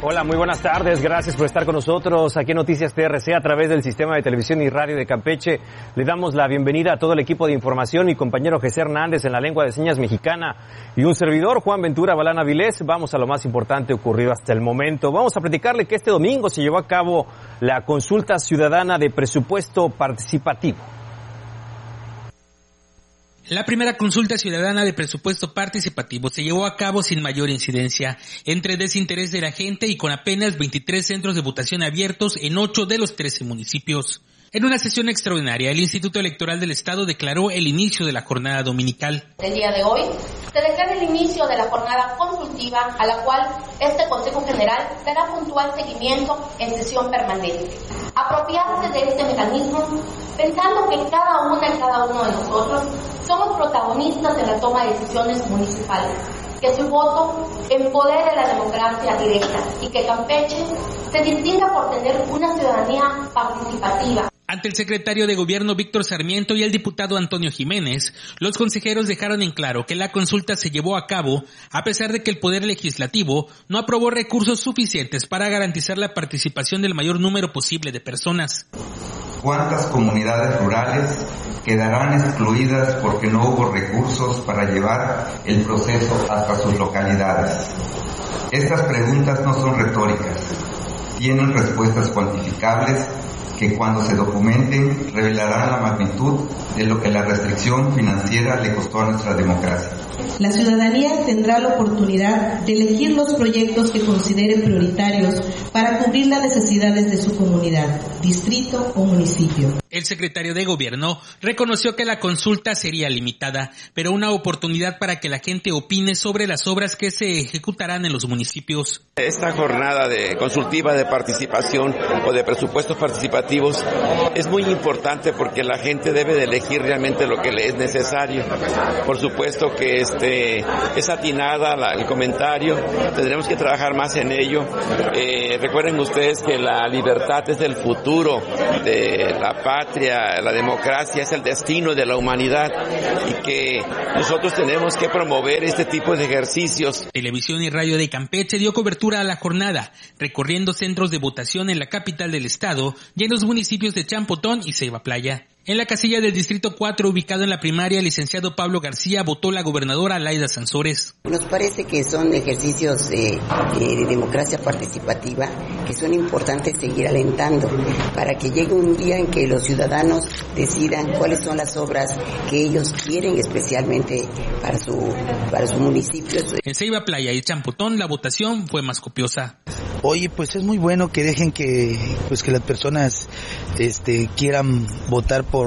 Hola, muy buenas tardes. Gracias por estar con nosotros aquí en Noticias TRC a través del Sistema de Televisión y Radio de Campeche. Le damos la bienvenida a todo el equipo de información, mi compañero José Hernández en la lengua de señas mexicana y un servidor, Juan Ventura Balán Avilés. Vamos a lo más importante ocurrido hasta el momento. Vamos a platicarle que este domingo se llevó a cabo la consulta ciudadana de presupuesto participativo. La primera consulta ciudadana de presupuesto participativo se llevó a cabo sin mayor incidencia, entre desinterés de la gente y con apenas 23 centros de votación abiertos en 8 de los 13 municipios. En una sesión extraordinaria, el Instituto Electoral del Estado declaró el inicio de la jornada dominical. El día de hoy se declara el inicio de la jornada consultiva a la cual este Consejo General dará puntual seguimiento en sesión permanente. Apropiarse de este mecanismo, pensando que cada una y cada uno de nosotros somos protagonistas de la toma de decisiones municipales, que su voto empodere la democracia directa y que Campeche se distinga por tener una ciudadanía participativa. Ante el secretario de Gobierno Víctor Sarmiento y el diputado Antonio Jiménez, los consejeros dejaron en claro que la consulta se llevó a cabo a pesar de que el Poder Legislativo no aprobó recursos suficientes para garantizar la participación del mayor número posible de personas. ¿Cuántas comunidades rurales quedarán excluidas porque no hubo recursos para llevar el proceso hasta sus localidades? Estas preguntas no son retóricas, tienen respuestas cuantificables que cuando se documenten revelarán la magnitud de lo que la restricción financiera le costó a nuestra democracia. La ciudadanía tendrá la oportunidad de elegir los proyectos que considere prioritarios para cubrir las necesidades de su comunidad, distrito o municipio. El secretario de Gobierno reconoció que la consulta sería limitada, pero una oportunidad para que la gente opine sobre las obras que se ejecutarán en los municipios. Esta jornada de consultiva de participación o de presupuestos participativos es muy importante porque la gente debe de elegir realmente lo que le es necesario. Por supuesto que es atinada el comentario, tendremos que trabajar más en ello. Recuerden ustedes que la libertad es el futuro de la patria, la democracia es el destino de la humanidad y que nosotros tenemos que promover este tipo de ejercicios. Televisión y Radio de Campeche dio cobertura a la jornada, recorriendo centros de votación en la capital del estado y en los municipios de Champotón y Ceiba Playa. En la casilla del Distrito 4, ubicado en la primaria, el licenciado Pablo García votó la gobernadora Laida Sansores. Nos parece que son ejercicios de democracia participativa que son importantes seguir alentando para que llegue un día en que los ciudadanos decidan cuáles son las obras que ellos quieren especialmente para su municipio. En Ceiba Playa y Champotón la votación fue más copiosa. Oye, pues es muy bueno que dejen que las personas quieran votar por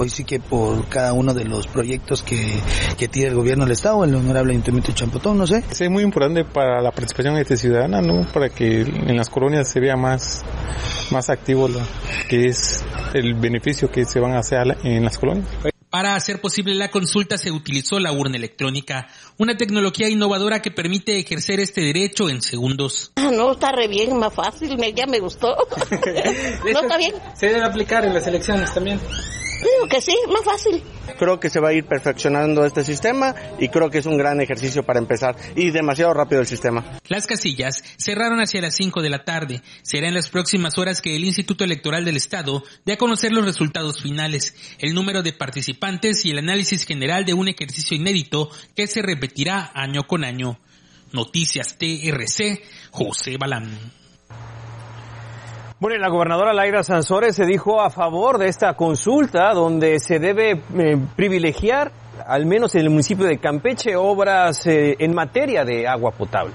cada uno de los proyectos que tiene el gobierno del estado, el honorable Ayuntamiento de Champotón, no sé. Es muy importante para la participación ciudadana, ¿no? Para que en las colonias se vea más activo lo que es el beneficio que se van a hacer en las colonias. Para hacer posible la consulta se utilizó la urna electrónica, una tecnología innovadora que permite ejercer este derecho en segundos. No, está re bien, más fácil, ya me gustó. ¿No está bien? ¿Se debe aplicar en las elecciones también? Digo que sí, más fácil. Creo que se va a ir perfeccionando este sistema y creo que es un gran ejercicio para empezar y demasiado rápido el sistema. Las casillas cerraron hacia las 5 de la tarde. Será en las próximas horas que el Instituto Electoral del Estado dé a conocer los resultados finales, el número de participantes y el análisis general de un ejercicio inédito que se repetirá año con año. Noticias TRC, José Balán. Bueno, la gobernadora Laida Sansores se dijo a favor de esta consulta donde se debe privilegiar, al menos en el municipio de Campeche, obras en materia de agua potable.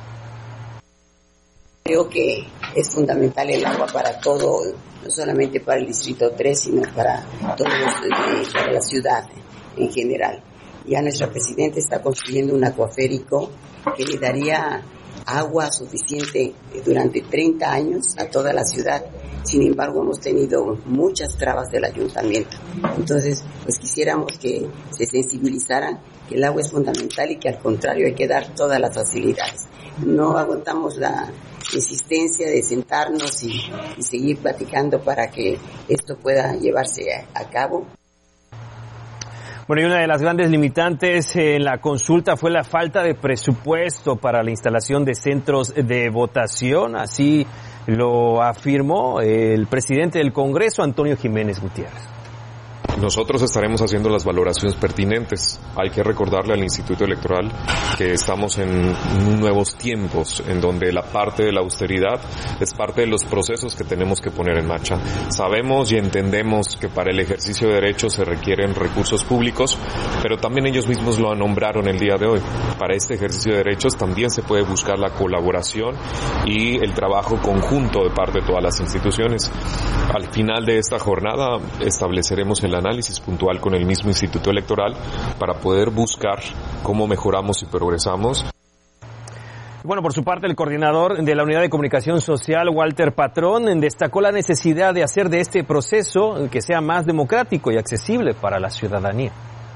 Creo que es fundamental el agua para todo, no solamente para el Distrito 3, sino para todos para la ciudad en general. Ya nuestra presidenta está construyendo un acuaférico que le daría agua suficiente durante 30 años a toda la ciudad. Sin embargo, hemos tenido muchas trabas del ayuntamiento. Entonces, pues quisiéramos que se sensibilizaran que el agua es fundamental y que al contrario hay que dar todas las facilidades. No aguantamos la insistencia de sentarnos y seguir platicando para que esto pueda llevarse a cabo. Bueno, y una de las grandes limitantes en la consulta fue la falta de presupuesto para la instalación de centros de votación. Así lo afirmó el presidente del Congreso, Antonio Jiménez Gutiérrez. Nosotros estaremos haciendo las valoraciones pertinentes. Hay que recordarle al Instituto Electoral que estamos en nuevos tiempos, en donde la parte de la austeridad es parte de los procesos que tenemos que poner en marcha. Sabemos y entendemos que para el ejercicio de derechos se requieren recursos públicos, pero también ellos mismos lo nombraron el día de hoy. Para este ejercicio de derechos también se puede buscar la colaboración y el trabajo conjunto de parte de todas las instituciones. Al final de esta jornada estableceremos el análisis puntual con el mismo Instituto Electoral para poder buscar cómo mejoramos y progresamos. Bueno, por su parte, el coordinador de la Unidad de Comunicación Social, Walter Patrón, destacó la necesidad de hacer de este proceso que sea más democrático y accesible para la ciudadanía.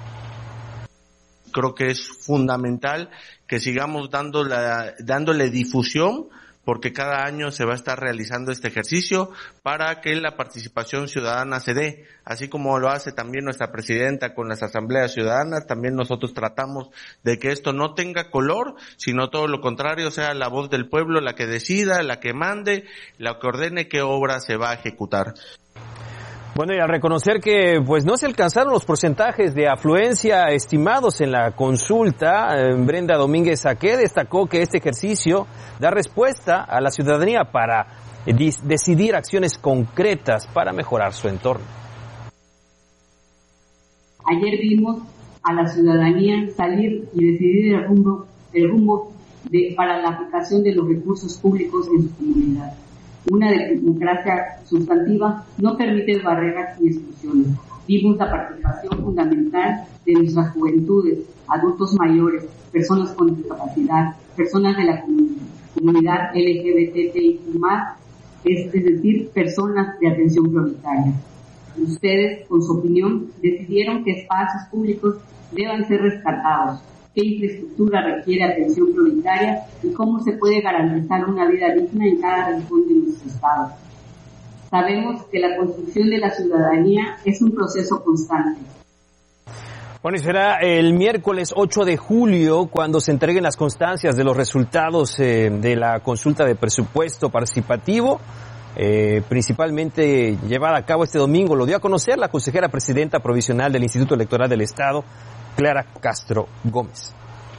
Creo que es fundamental que sigamos dándole difusión, porque cada año se va a estar realizando este ejercicio para que la participación ciudadana se dé, así como lo hace también nuestra presidenta con las asambleas ciudadanas. También nosotros tratamos de que esto no tenga color, sino todo lo contrario, sea la voz del pueblo la que decida, la que mande, la que ordene qué obra se va a ejecutar. Bueno, y al reconocer que pues no se alcanzaron los porcentajes de afluencia estimados en la consulta, Brenda Domínguez Saqué destacó que este ejercicio da respuesta a la ciudadanía para decidir acciones concretas para mejorar su entorno. Ayer vimos a la ciudadanía salir y decidir el rumbo para la aplicación de los recursos públicos en su comunidad. Una democracia sustantiva no permite barreras ni exclusiones. Vimos la participación fundamental de nuestras juventudes, adultos mayores, personas con discapacidad, personas de la comunidad LGBTI+, es decir, personas de atención prioritaria. Ustedes, con su opinión, decidieron que espacios públicos deban ser rescatados, qué infraestructura requiere atención prioritaria y cómo se puede garantizar una vida digna en cada rincón de nuestro estado. Sabemos que la construcción de la ciudadanía es un proceso constante. Bueno, y será el miércoles 8 de julio cuando se entreguen las constancias de los resultados de la consulta de presupuesto participativo, principalmente llevada a cabo este domingo. Lo dio a conocer la consejera presidenta provisional del Instituto Electoral del Estado, Clara Castro Gómez.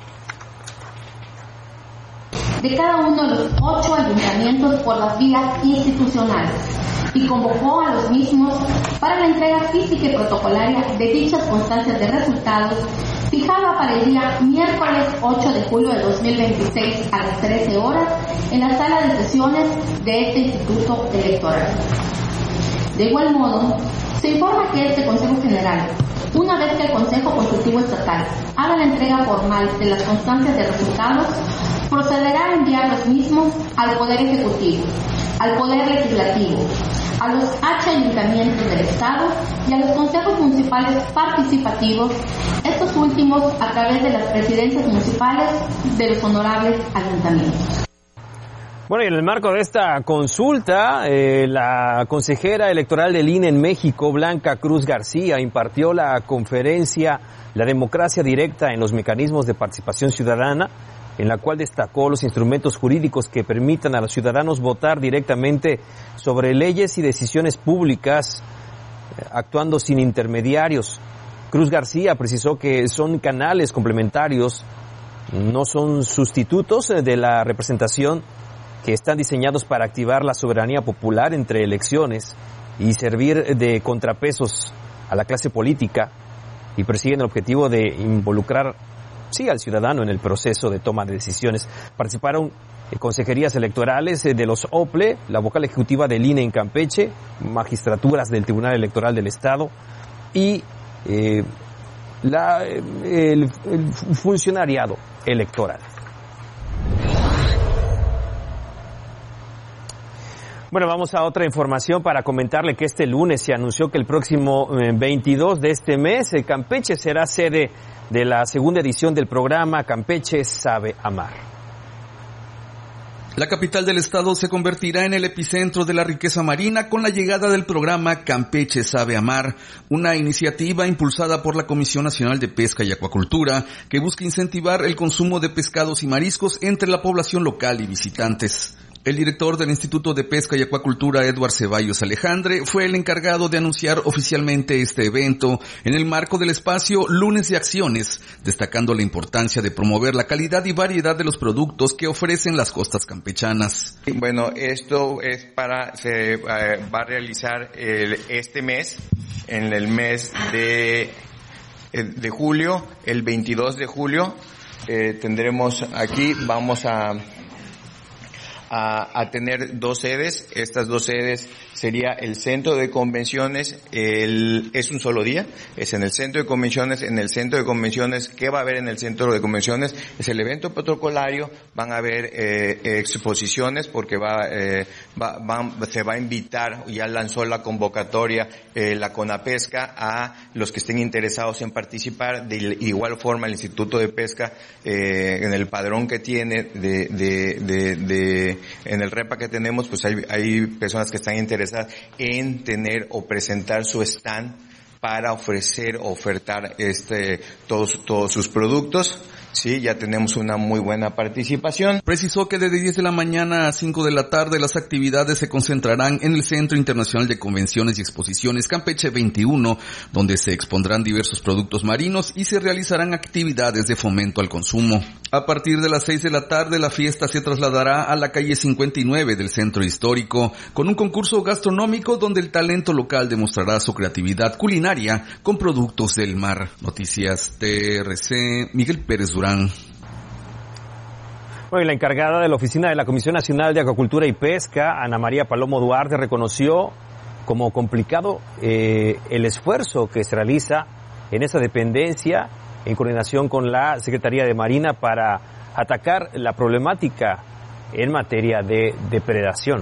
De cada uno de los 8 ayuntamientos por las vías institucionales y convocó a los mismos para la entrega física y protocolaria de dichas constancias de resultados fijada para el día miércoles 8 de julio de 2026 a las 13 horas en la sala de sesiones de este Instituto Electoral. De igual modo, se informa que este Consejo General, una vez que el Consejo Consultivo Estatal haga la entrega formal de las constancias de resultados, procederá a enviar los mismos al Poder Ejecutivo, al Poder Legislativo, a los H ayuntamientos del Estado y a los consejos municipales participativos, estos últimos a través de las presidencias municipales de los honorables ayuntamientos. Bueno, y en el marco de esta consulta, la consejera electoral del INE en México, Blanca Cruz García, impartió la conferencia La democracia directa en los mecanismos de participación ciudadana, en la cual destacó los instrumentos jurídicos que permitan a los ciudadanos votar directamente sobre leyes y decisiones públicas, actuando sin intermediarios. Cruz García precisó que son canales complementarios, no son sustitutos de la representación, que están diseñados para activar la soberanía popular entre elecciones y servir de contrapesos a la clase política, y persiguen el objetivo de involucrar al ciudadano en el proceso de toma de decisiones. Participaron consejerías electorales de los OPLE, la vocal ejecutiva del INE en Campeche, magistraturas del Tribunal Electoral del Estado y el funcionariado electoral. Bueno, vamos a otra información para comentarle que este lunes se anunció que el próximo 22 de este mes, Campeche será sede de la segunda edición del programa Campeche Sabe Amar. La capital del estado se convertirá en el epicentro de la riqueza marina con la llegada del programa Campeche Sabe a Mar, una iniciativa impulsada por la Comisión Nacional de Pesca y Acuacultura que busca incentivar el consumo de pescados y mariscos entre la población local y visitantes. El director del Instituto de Pesca y Acuacultura, Edward Ceballos Alejandre, fue el encargado de anunciar oficialmente este evento en el marco del espacio Lunes de Acciones, destacando la importancia de promover la calidad y variedad de los productos que ofrecen las costas campechanas. Bueno, esto es se va a realizar este mes, en el mes de julio, el 22 de julio, tendremos aquí, vamos a tener 2 sedes. Estas 2 sedes sería el centro de convenciones, es un solo día, es en el centro de convenciones. En el centro de convenciones, ¿qué va a haber en el centro de convenciones? Es el evento protocolario, van a haber exposiciones porque se va a invitar, ya lanzó la convocatoria la CONAPESCA a los que estén interesados en participar. De igual forma el Instituto de Pesca, en el padrón que tiene en el REPA que tenemos, pues hay personas que están interesadas en tener o presentar su stand para ofertar todos sus productos. Sí, ya tenemos una muy buena participación. Precisó que desde 10 de la mañana a 5 de la tarde las actividades se concentrarán en el Centro Internacional de Convenciones y Exposiciones Campeche 21, donde se expondrán diversos productos marinos y se realizarán actividades de fomento al consumo. A partir de las 6 de la tarde la fiesta se trasladará a la calle 59 del Centro Histórico, con un concurso gastronómico donde el talento local demostrará su creatividad culinaria con productos del mar. Noticias TRC, Miguel Pérez Durán. Bueno, y la encargada de la oficina de la Comisión Nacional de Acuacultura y Pesca, Ana María Palomo Duarte, reconoció como complicado el esfuerzo que se realiza en esa dependencia en coordinación con la Secretaría de Marina para atacar la problemática en materia de depredación.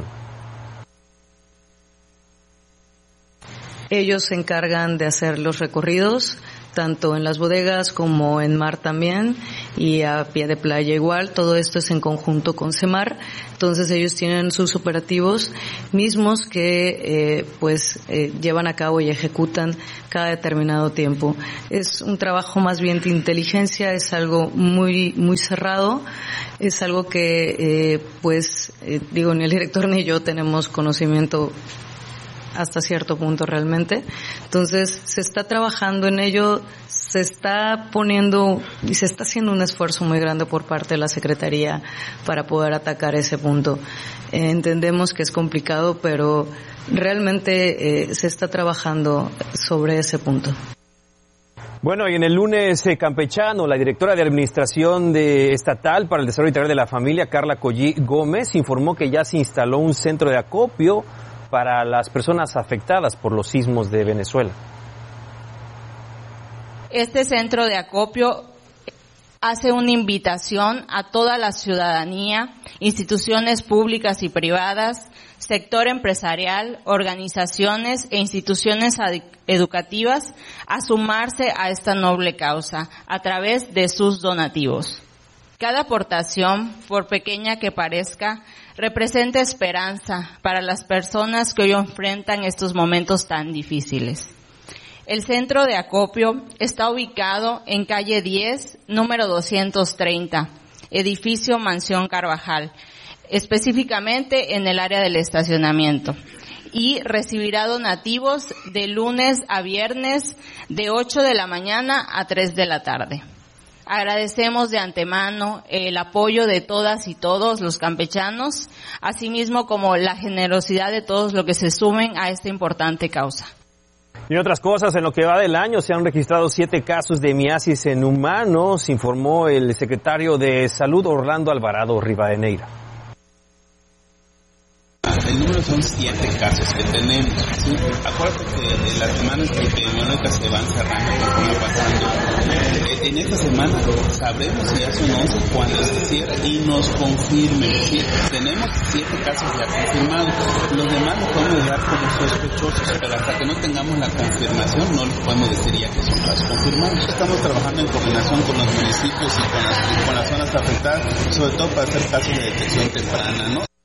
Ellos se encargan de hacer los recorridos, tanto en las bodegas como en mar también, y a pie de playa igual. Todo esto es en conjunto con CEMAR. Entonces ellos tienen sus operativos mismos que llevan a cabo y ejecutan cada determinado tiempo. Es un trabajo más bien de inteligencia, es algo muy muy cerrado, es algo que ni el director ni yo tenemos conocimiento hasta cierto punto realmente. Entonces se está trabajando en ello, se está poniendo y se está haciendo un esfuerzo muy grande por parte de la Secretaría para poder atacar ese punto. Entendemos que es complicado, pero realmente se está trabajando sobre ese punto. Bueno, y en el lunes campechano, la directora de Administración Estatal para el Desarrollo Integral de la Familia, Carla Collí Gómez, informó que ya se instaló un centro de acopio para las personas afectadas por los sismos de Venezuela. Este centro de acopio hace una invitación a toda la ciudadanía, instituciones públicas y privadas, sector empresarial, organizaciones e instituciones educativas a sumarse a esta noble causa a través de sus donativos. Cada aportación, por pequeña que parezca, representa esperanza para las personas que hoy enfrentan estos momentos tan difíciles. El centro de acopio está ubicado en calle 10, número 230, edificio Mansión Carvajal, específicamente en el área del estacionamiento, y recibirá donativos de lunes a viernes de 8 de la mañana a 3 de la tarde. Agradecemos de antemano el apoyo de todas y todos los campechanos, asimismo como la generosidad de todos los que se sumen a esta importante causa. Y en otras cosas, en lo que va del año se han registrado 7 casos de miasis en humanos, informó el secretario de Salud Orlando Alvarado Rivadeneira. El número son 7 casos que tenemos, ¿sí? Acuérdate que las semanas epidemiológicas se van cerrando, que van pasando En esta semana sabremos si ya son 11 cuando se cierre y nos confirmen. ¿Sí? Tenemos 7 casos ya confirmados. Los demás los podemos dejar como sospechosos, pero hasta que no tengamos la confirmación no les podemos decir ya que son casos confirmados. Estamos trabajando en coordinación con los municipios y con las zonas afectadas, sobre todo para hacer casos de detección temprana, ¿no?